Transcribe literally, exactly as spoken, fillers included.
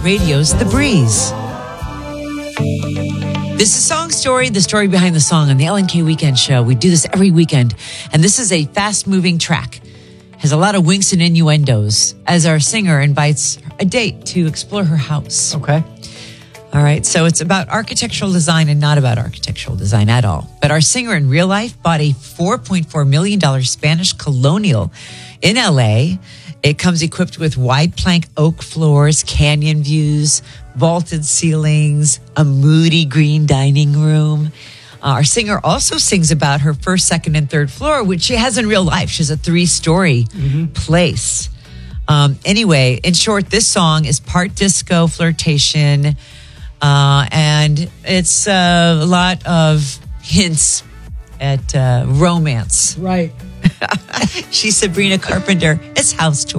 Radio's The Breeze. This is Song Story, the story behind the song on the L N K Weekend Show. We do this every weekend, and this is a fast-moving track. Has a lot of winks and innuendos as our singer invites a date to explore her house. Okay. All right, so it's about architectural design and not about architectural design at all. But our singer in real life bought a four point four million dollars Spanish colonial in L A. It comes equipped with wide plank oak floors, canyon views, vaulted ceilings, a moody green dining room. Uh, our singer also sings about her first, second, and third floor, which she has in real life. She has a three-story mm-hmm. place. Um, anyway, in short, this song is part disco flirtation, uh, and it's uh, a lot of hints at uh, romance. Right. She's Sabrina Carpenter. It's House Tour.